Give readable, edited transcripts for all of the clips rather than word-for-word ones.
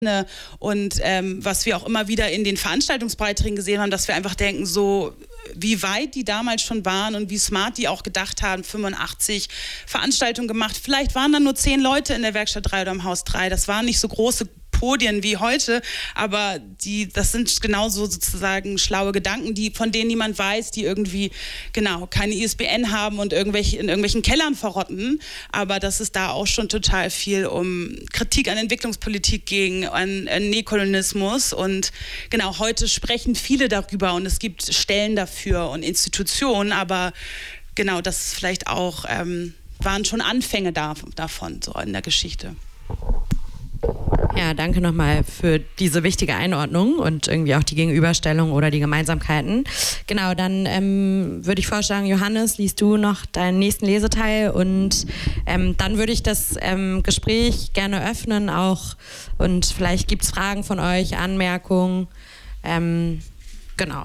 Und was wir auch immer wieder in den Veranstaltungsbeiträgen gesehen haben, dass wir einfach denken, so wie weit die damals schon waren und wie smart die auch gedacht haben, 85 Veranstaltungen gemacht. Vielleicht waren dann nur 10 Leute in der Werkstatt 3 oder im Haus 3. Das waren nicht so große Podien wie heute, aber das sind genauso sozusagen schlaue Gedanken, von denen niemand weiß, die irgendwie keine ISBN haben und in irgendwelchen Kellern verrotten, aber dass es da auch schon total viel um Kritik an Entwicklungspolitik ging, an Neokolonismus und heute sprechen viele darüber und es gibt Stellen dafür und Institutionen, aber das ist vielleicht auch, waren schon Anfänge davon so in der Geschichte. Ja, danke nochmal für diese wichtige Einordnung und irgendwie auch die Gegenüberstellung oder die Gemeinsamkeiten. Genau, dann würde ich vorschlagen, Johannes, liest du noch deinen nächsten Leseteil und dann würde ich das Gespräch gerne öffnen auch und vielleicht gibt es Fragen von euch, Anmerkungen. Genau,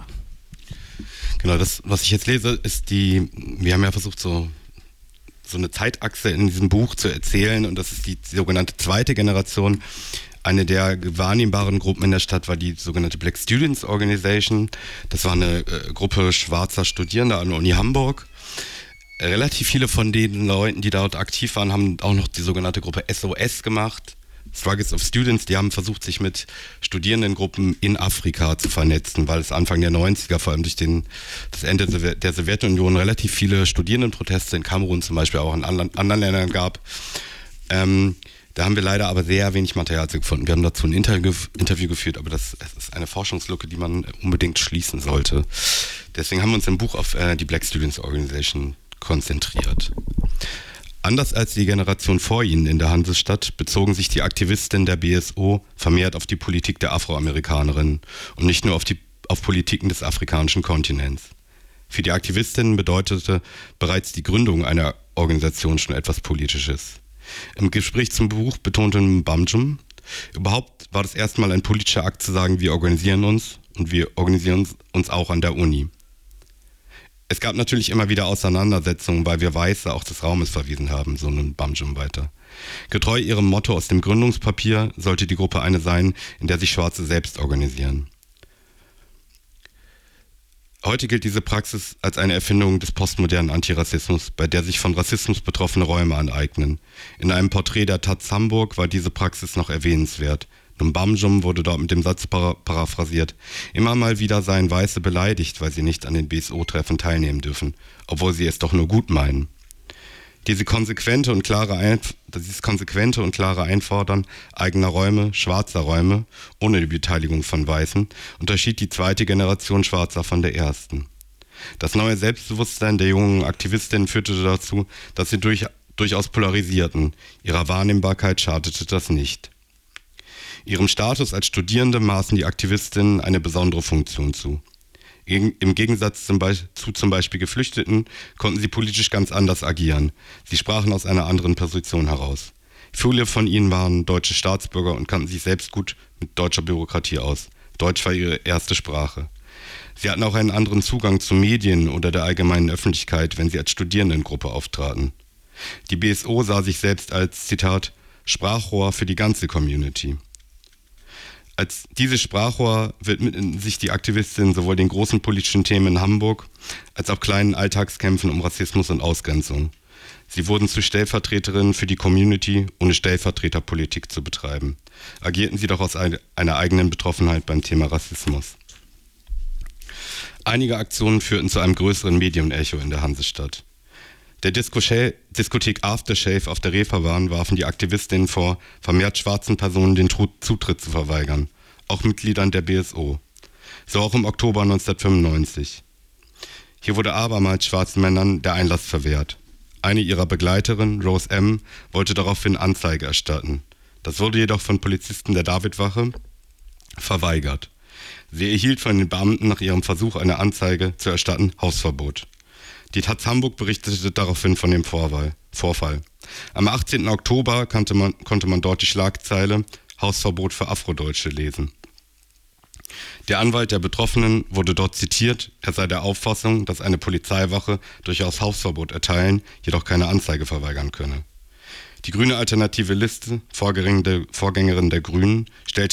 das, was ich jetzt lese, ist wir haben ja versucht, so eine Zeitachse in diesem Buch zu erzählen und das ist die sogenannte zweite Generation. Eine der wahrnehmbaren Gruppen in der Stadt war die sogenannte Black Students Organization. Das war eine Gruppe schwarzer Studierender an der Uni Hamburg. Relativ viele von den Leuten, die dort aktiv waren, haben auch noch die sogenannte Gruppe SOS gemacht. Struggles of Students, die haben versucht, sich mit Studierendengruppen in Afrika zu vernetzen, weil es Anfang der 90er, vor allem durch das Ende der Sowjetunion, relativ viele Studierendenproteste in Kamerun zum Beispiel auch in anderen Ländern gab. Da haben wir leider aber sehr wenig Material zu gefunden. Wir haben dazu ein Interview geführt, aber es ist eine Forschungslücke, die man unbedingt schließen sollte. Deswegen haben wir uns im Buch auf die Black Students Organization konzentriert. Anders als die Generation vor ihnen in der Hansestadt bezogen sich die Aktivistinnen der BSO vermehrt auf die Politik der Afroamerikanerinnen und nicht nur auf Politiken des afrikanischen Kontinents. Für die Aktivistinnen bedeutete bereits die Gründung einer Organisation schon etwas Politisches. Im Gespräch zum Buch betonte Mbamjum, überhaupt war das erstmal ein politischer Akt zu sagen, wir organisieren uns und wir organisieren uns auch an der Uni. Es gab natürlich immer wieder Auseinandersetzungen, weil wir Weiße auch des Raumes verwiesen haben, so nun Mbamjum weiter. Getreu ihrem Motto aus dem Gründungspapier sollte die Gruppe eine sein, in der sich Schwarze selbst organisieren. Heute gilt diese Praxis als eine Erfindung des postmodernen Antirassismus, bei der sich von Rassismus betroffene Räume aneignen. In einem Porträt der Taz Hamburg war diese Praxis noch erwähnenswert. Mbamjum wurde dort mit dem Satz paraphrasiert: Immer mal wieder seien Weiße beleidigt, weil sie nicht an den BSO-Treffen teilnehmen dürfen, obwohl sie es doch nur gut meinen. Dieses konsequente und klare Einfordern eigener Räume, schwarzer Räume, ohne die Beteiligung von Weißen, unterschied die zweite Generation Schwarzer von der ersten. Das neue Selbstbewusstsein der jungen Aktivistinnen führte dazu, dass sie durchaus polarisierten. Ihrer Wahrnehmbarkeit schadete das nicht. Ihrem Status als Studierende maßen die Aktivistinnen eine besondere Funktion zu. Im Gegensatz zum Beispiel Geflüchteten konnten sie politisch ganz anders agieren. Sie sprachen aus einer anderen Position heraus. Viele von ihnen waren deutsche Staatsbürger und kannten sich selbst gut mit deutscher Bürokratie aus. Deutsch war ihre erste Sprache. Sie hatten auch einen anderen Zugang zu Medien oder der allgemeinen Öffentlichkeit, wenn sie als Studierendengruppe auftraten. Die BSO sah sich selbst als, Zitat, Sprachrohr für die ganze Community. Als dieses Sprachrohr widmeten sich die Aktivistinnen sowohl den großen politischen Themen in Hamburg als auch kleinen Alltagskämpfen um Rassismus und Ausgrenzung. Sie wurden zu Stellvertreterinnen für die Community, ohne Stellvertreterpolitik zu betreiben. Agierten sie doch aus einer eigenen Betroffenheit beim Thema Rassismus. Einige Aktionen führten zu einem größeren Medienecho in der Hansestadt. Der Diskothek Aftershave auf der Reeperbahn warfen die Aktivistinnen vor, vermehrt schwarzen Personen den Zutritt zu verweigern, auch Mitgliedern der BSO. So auch im Oktober 1995. Hier wurde abermals schwarzen Männern der Einlass verwehrt. Eine ihrer Begleiterinnen, Rose M., wollte daraufhin Anzeige erstatten. Das wurde jedoch von Polizisten der Davidwache verweigert. Sie erhielt von den Beamten nach ihrem Versuch, eine Anzeige zu erstatten, Hausverbot. Die Taz Hamburg berichtete daraufhin von dem Vorfall. Am 18. Oktober konnte man dort die Schlagzeile Hausverbot für Afrodeutsche lesen. Der Anwalt der Betroffenen wurde dort zitiert, er sei der Auffassung, dass eine Polizeiwache durchaus Hausverbot erteilen, jedoch keine Anzeige verweigern könne. Die grüne Alternative Liste, Vorgängerin der Grünen, stellte